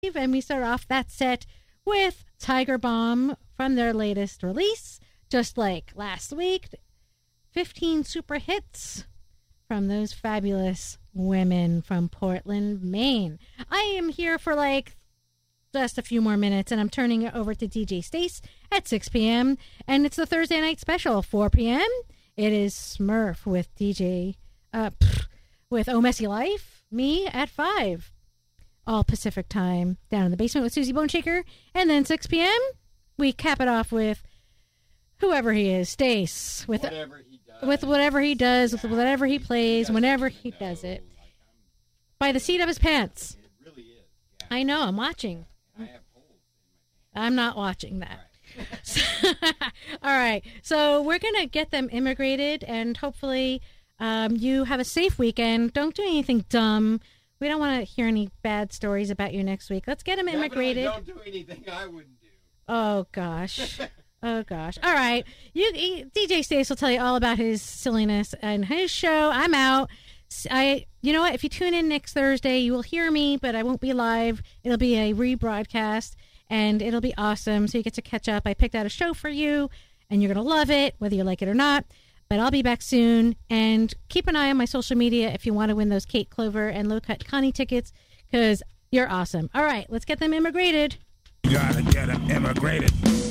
And we start off that set with Tiger Bomb from their latest release. Just like last week, 15 super hits from those fabulous women from Portland, Maine. I am here for like just a few more minutes, and I'm turning it over to DJ Stace at 6 p.m. And it's the Thursday night special, 4 p.m. It is Smurf with with Oh Messy Life, me at 5. All Pacific time, down in the basement with Susie Boneshaker. And then 6 p.m., we cap it off with whoever he is, Stace. With whatever he does, with whatever he plays, whenever he does it. By the seat of his pants. It really is. Yeah. I know, I'm watching. I have holes in my pants. I'm not watching that. All right. So we're going to get them immigrated, and hopefully you have a safe weekend. Don't do anything dumb. We don't want to hear any bad stories about you next week. Let's get them immigrated. Don't do anything I wouldn't do. Oh, gosh. Oh, gosh. All right. DJ Stace will tell you all about his silliness and his show. I'm out. You know what? If you tune in next Thursday, you will hear me, but I won't be live. It'll be a rebroadcast, and it'll be awesome. So you get to catch up. I picked out a show for you, and you're going to love it, whether you like it or not. But I'll be back soon. And keep an eye on my social media if you want to win those Kate Clover and Low Cut Connie tickets, because you're awesome. All right, let's get them immigrated. You gotta get them immigrated.